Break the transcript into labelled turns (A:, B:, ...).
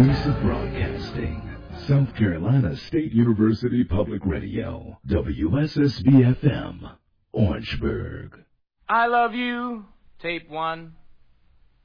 A: Mesa Broadcasting, South Carolina State University Public Radio, WSSB-FM, Orangeburg.
B: I love you, tape 1.